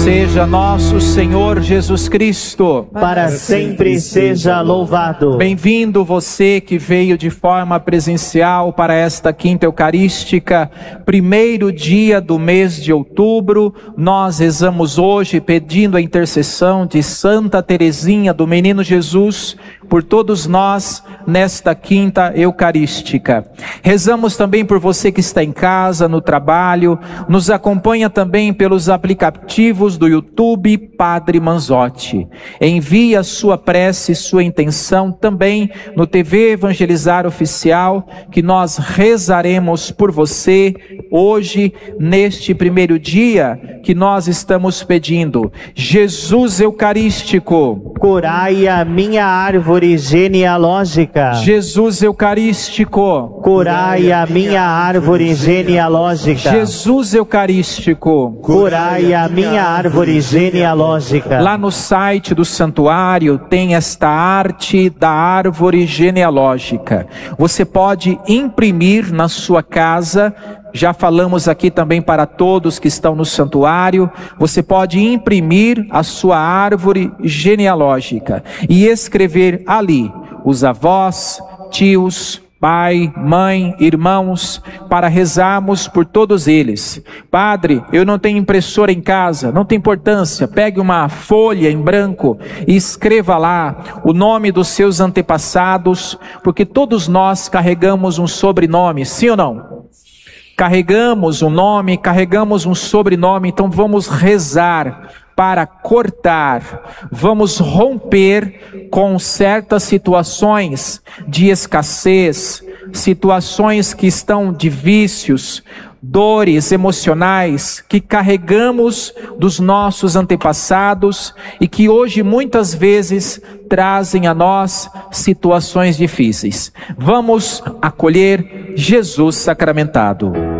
seja nosso Senhor Jesus Cristo. Para sempre seja louvado. Bem-vindo você que veio de forma presencial para esta quinta eucarística, primeiro dia do mês de outubro. Nós rezamos hoje pedindo a intercessão de Santa Teresinha do Menino Jesus por todos nós nesta quinta eucarística. Rezamos também por você que está em casa, no trabalho, nos acompanha também pelos aplicativos do YouTube Padre Manzotti. Envie a sua prece, sua intenção também no TV Evangelizar Oficial, que nós rezaremos por você hoje, neste primeiro dia que nós estamos pedindo. Jesus Eucarístico, curai a minha árvore genealógica. Jesus Eucarístico, curai a minha árvore genealógica. Jesus Eucarístico, curai a minha árvore genealógica. Lá no site do santuário tem esta arte da árvore genealógica. Você pode imprimir na sua casa. Já falamos aqui também para todos que estão no santuário, você pode imprimir a sua árvore genealógica e escrever ali os avós, tios, pai, mãe, irmãos, para rezarmos por todos eles. Padre, eu não tenho impressora em casa, não tem importância, pegue uma folha em branco e escreva lá o nome dos seus antepassados, porque todos nós carregamos um sobrenome, sim ou não? Carregamos um nome, carregamos um sobrenome, então vamos rezar para cortar, vamos romper com certas situações de escassez, situações que estão de vícios, dores emocionais que carregamos dos nossos antepassados e que hoje muitas vezes trazem a nós situações difíceis. Vamos acolher Jesus sacramentado.